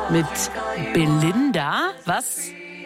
mit Belinda, was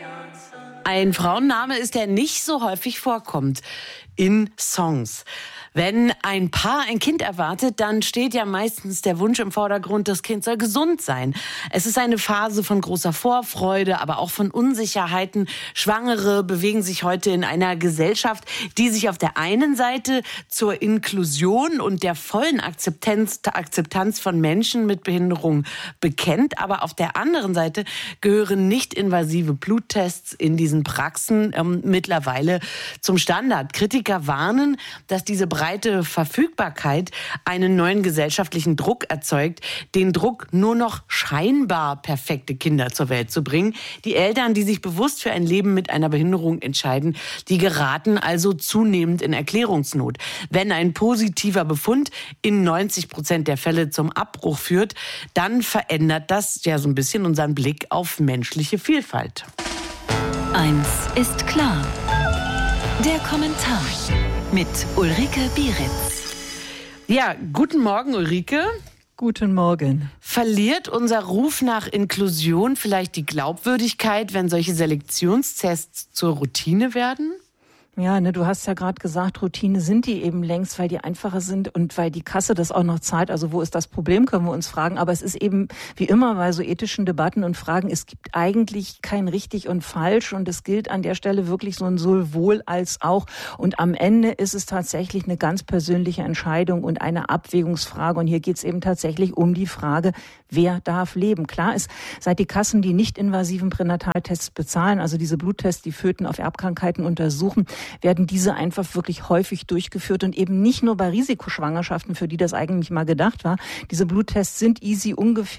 ein Frauenname ist, der nicht so häufig vorkommt in Songs. Wenn ein Paar ein Kind erwartet, dann steht ja meistens der Wunsch im Vordergrund, das Kind soll gesund sein. Es ist eine Phase von großer Vorfreude, aber auch von Unsicherheiten. Schwangere bewegen sich heute in einer Gesellschaft, die sich auf der einen Seite zur Inklusion und der vollen Akzeptanz von Menschen mit Behinderung bekennt, aber auf der anderen Seite gehören nicht-invasive Bluttests in diesen Praxen mittlerweile zum Standard. Kritiker warnen, dass diese breite Verfügbarkeit einen neuen gesellschaftlichen Druck erzeugt, den Druck, nur noch scheinbar perfekte Kinder zur Welt zu bringen. Die Eltern, die sich bewusst für ein Leben mit einer Behinderung entscheiden, die geraten also zunehmend in Erklärungsnot. Wenn ein positiver Befund in 90% der Fälle zum Abbruch führt, dann verändert das ja so ein bisschen unseren Blick auf menschliche Vielfalt. Eins ist klar. Der Kommentar mit Ulrike Bieritz. Ja, guten Morgen, Ulrike. Guten Morgen. Verliert unser Ruf nach Inklusion vielleicht die Glaubwürdigkeit, wenn solche Selektionstests zur Routine werden? Ja, du hast ja gerade gesagt, Routine sind die eben längst, weil die einfacher sind und weil die Kasse das auch noch zahlt. Also wo ist das Problem, können wir uns fragen. Aber es ist eben wie immer bei so ethischen Debatten und Fragen, es gibt eigentlich kein richtig und falsch und es gilt an der Stelle wirklich so ein sowohl als auch. Und am Ende ist es tatsächlich eine ganz persönliche Entscheidung und eine Abwägungsfrage. Und hier geht es eben tatsächlich um die Frage, wer darf leben? Klar ist, seit die Kassen die nicht-invasiven Pränataltests bezahlen, also diese Bluttests, die Föten auf Erbkrankheiten untersuchen, werden diese einfach wirklich häufig durchgeführt und eben nicht nur bei Risikoschwangerschaften, für die das eigentlich mal gedacht war. Diese Bluttests sind easy,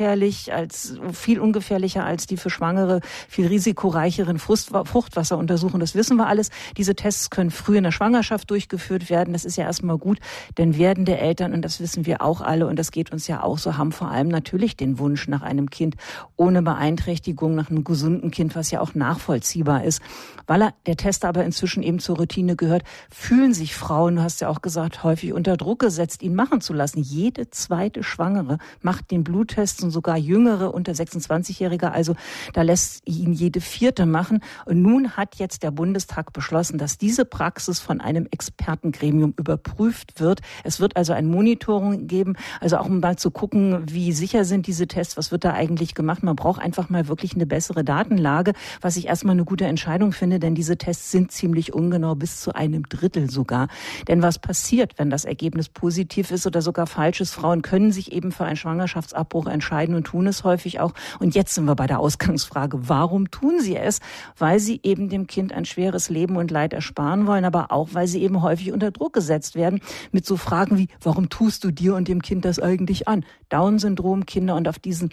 viel ungefährlicher als die für Schwangere, viel risikoreicheren Fruchtwasseruntersuchungen. Das wissen wir alles. Diese Tests können früh in der Schwangerschaft durchgeführt werden. Das ist ja erstmal gut, denn werdende Eltern, und das wissen wir auch alle und das geht uns ja auch so, haben vor allem natürlich den Wunsch nach einem Kind ohne Beeinträchtigung, nach einem gesunden Kind, was ja auch nachvollziehbar ist. Weil der Test aber inzwischen eben zur Routine gehört, fühlen sich Frauen, du hast ja auch gesagt, häufig unter Druck gesetzt, ihn machen zu lassen. Jede zweite Schwangere macht den Bluttest und sogar Jüngere unter 26-Jährige, also da lässt ihn jede vierte machen. Und nun hat jetzt der Bundestag beschlossen, dass diese Praxis von einem Expertengremium überprüft wird. Es wird also ein Monitoring geben, also auch um mal zu gucken, wie sicher sind diese Tests, was wird da eigentlich gemacht. Man braucht einfach mal wirklich eine bessere Datenlage, was ich erstmal eine gute Entscheidung finde, denn diese Tests sind ziemlich ungenau, bis zu 1/3 sogar. Denn was passiert, wenn das Ergebnis positiv ist oder sogar falsch ist? Frauen können sich eben für einen Schwangerschaftsabbruch entscheiden und tun es häufig auch. Und jetzt sind wir bei der Ausgangsfrage. Warum tun sie es? Weil sie eben dem Kind ein schweres Leben und Leid ersparen wollen, aber auch, weil sie eben häufig unter Druck gesetzt werden mit so Fragen wie, warum tust du dir und dem Kind das eigentlich an? Down-Syndrom, Kinder und auf diesen,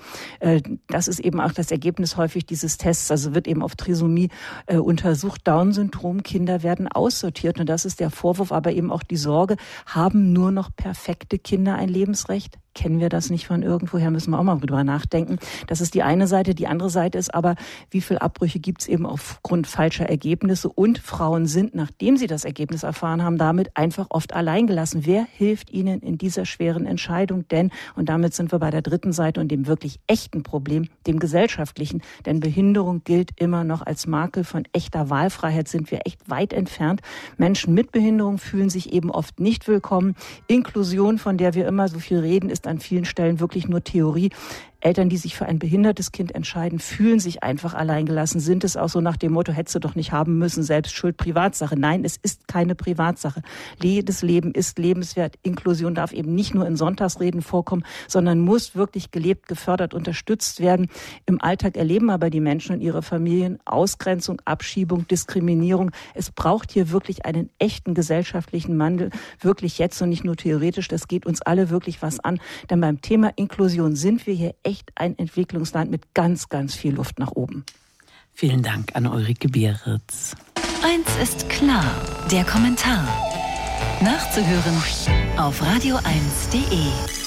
das ist eben auch das Ergebnis häufig dieses Tests, also wird eben auf Trisomie untersucht. Down-Syndrom, Kinder werden aussortiert und das ist der Vorwurf, aber eben auch die Sorge, haben nur noch perfekte Kinder ein Lebensrecht? Kennen wir das nicht von irgendwoher, müssen wir auch mal drüber nachdenken. Das ist die eine Seite. Die andere Seite ist aber, wie viele Abbrüche gibt es eben aufgrund falscher Ergebnisse und Frauen sind, nachdem sie das Ergebnis erfahren haben, damit einfach oft alleingelassen. Wer hilft ihnen in dieser schweren Entscheidung? Denn, und damit sind wir bei der dritten Seite und dem wirklich echten Problem, dem gesellschaftlichen, denn Behinderung gilt immer noch als Makel von echter Wahlfreiheit, sind wir echt weit entfernt. Menschen mit Behinderung fühlen sich eben oft nicht willkommen. Inklusion, von der wir immer so viel reden, ist an vielen Stellen wirklich nur Theorie. Eltern, die sich für ein behindertes Kind entscheiden, fühlen sich einfach alleingelassen. Sind es auch so nach dem Motto, hättest du doch nicht haben müssen, selbst schuld, Privatsache. Nein, es ist keine Privatsache. Jedes Leben ist lebenswert. Inklusion darf eben nicht nur in Sonntagsreden vorkommen, sondern muss wirklich gelebt, gefördert, unterstützt werden. Im Alltag erleben aber die Menschen und ihre Familien Ausgrenzung, Abschiebung, Diskriminierung. Es braucht hier wirklich einen echten gesellschaftlichen Wandel, wirklich jetzt und nicht nur theoretisch. Das geht uns alle wirklich was an. Denn beim Thema Inklusion sind wir hier echt ein Entwicklungsland mit ganz, ganz viel Luft nach oben. Vielen Dank an Ulrike Bieritz. Eins ist klar, der Kommentar. Nachzuhören auf radio1.de.